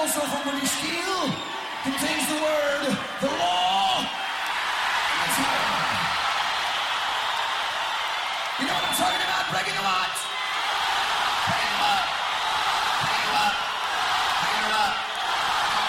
also from British Steel contains the word, the law.